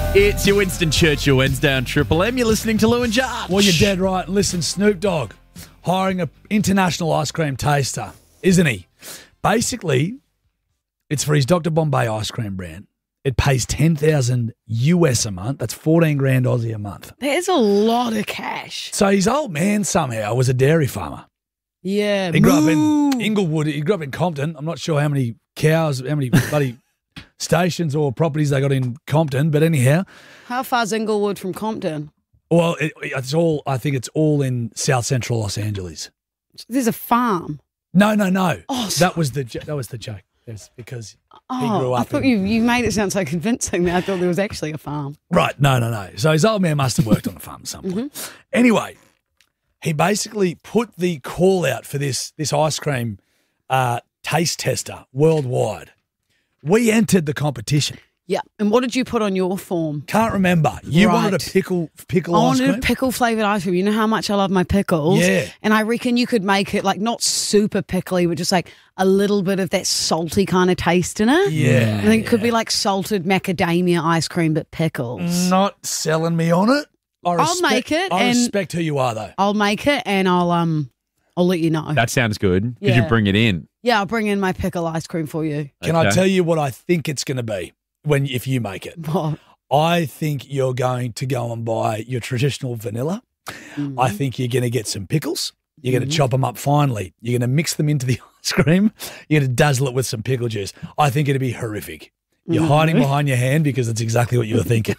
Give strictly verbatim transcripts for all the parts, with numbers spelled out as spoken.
It's your Winston Churchill Wednesday on Triple M. You're listening to Lou and Jarch. Well, you're dead right. Listen, Snoop Dogg hiring an international ice cream taster, isn't he? Basically, it's for his Doctor Bombay ice cream brand. It pays ten thousand U S a month. That's fourteen grand Aussie a month. There's a lot of cash. So his old man somehow was a dairy farmer. Yeah. He grew up moo. in Inglewood. He grew up in Compton. I'm not sure how many cows, how many bloody stations or properties they got in Compton, but anyhow. How far's Inglewood from Compton? Well, it, it's all. I think it's all in South Central Los Angeles. There's a farm. No, no, no. Oh, so- that was the jo- that was the joke. Yes, because Oh, he grew up. I thought in, you you made it sound so convincing that I thought there was actually a farm. Right, no, no, no. So his old man must have worked on a farm at some point. Mm-hmm. Anyway, he basically put the call out for this this ice cream uh, taste tester worldwide. We entered the competition. Yeah. And what did you put on your form? Can't remember. You Right. wanted a pickle pickle I ice cream? wanted pickle flavoured ice cream. You know how much I love my pickles? Yeah. And I reckon you could make it like not super pickly, but just like a little bit of that salty kind of taste in it. Yeah, I think it could be like salted macadamia ice cream, but pickles. Not selling me on it. I I'll make it I and- respect who you are, though. I'll make it and I'll um I'll let you know. That sounds good. Could Yeah. you bring it in? Yeah, I'll bring in my pickle ice cream for you. Can I Okay. tell you what I think it's going to be when if you make it? What? I think you're going to go and buy your traditional vanilla. Mm. I think you're going to get some pickles. You're going to chop them up finely. You're going to mix them into the ice cream. You're going to dazzle it with some pickle juice. I think it'd be horrific. You're hiding behind your hand because it's exactly what you were thinking.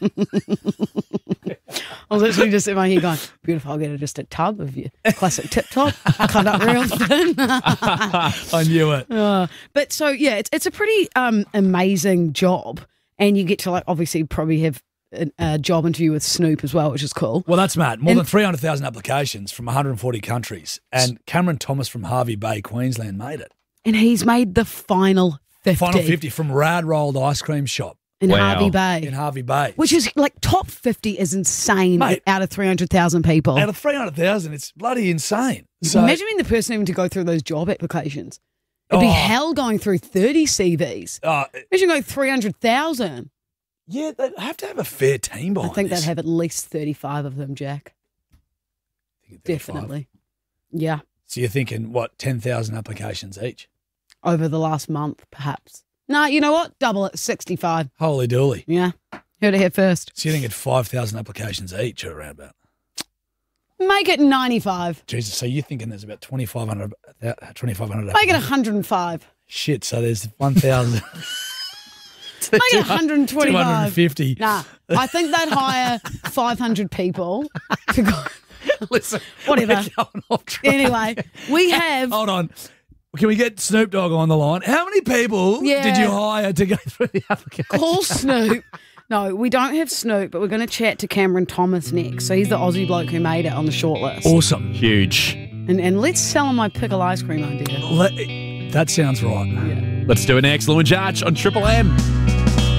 I was literally just in my head going, beautiful, I'll get just a tub of your classic tip top, cut up real thin. I knew it. Uh, but so, yeah, it's it's a pretty um, amazing job. And you get to, like, obviously probably have a, a job interview with Snoop as well, which is cool. Well, that's mad. More And- than three hundred thousand applications from one hundred forty countries. And Cameron Thomas from Harvey Bay, Queensland, made it. And he's made the final fifty. Final fifty from Rad Rolled Ice Cream Shop in Wow. Harvey Bay. in Harvey Bay. Which is, like, top fifty is insane Mate. out of three hundred thousand people. Out of three hundred thousand, it's bloody insane. So, Imagine being the person having to go through those job applications. It'd be Oh. hell going through thirty C Vs. uh, Imagine going three hundred thousand. yeah, they have to have a fair team I behind think this. they'd have at least thirty-five of them, Jack. Definitely. Yeah. So you're thinking, what, ten thousand applications each? Over the last month, perhaps. No, you know what? Double it, sixty-five. Holy dooly. Yeah. Heard it here first. So you think it's five thousand applications each or around about? Make it ninety-five. Jesus, so you're thinking there's about twenty-five hundred, uh, twenty-five hundred Make it applications. one hundred five. Shit, so there's one thousand. Make it one hundred two hundred twenty-five. fifty. Nah, I think they'd hire five hundred people to go. Listen, Whatever. we're going off track. Anyway, we have. Hold on. Can we get Snoop Dogg on the line? How many people Yeah. did you hire to go through the application? Call Snoop. No, we don't have Snoop, but we're going to chat to Cameron Thomas next. So he's the Aussie bloke who made it on the shortlist. Awesome. Huge. And and let's sell him my pickle ice cream idea. Let, that sounds right. Yeah. Let's do it next. Lou and Jarch on Triple M.